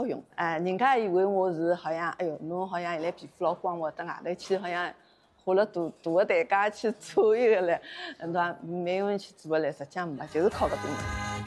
用。人家以为我是好像，哎哟，侬好像现在皮肤老光滑，到外头去好像花了大个代价去做一个来，对伐？美容院去做个来，实际上没，就是靠搿种能力。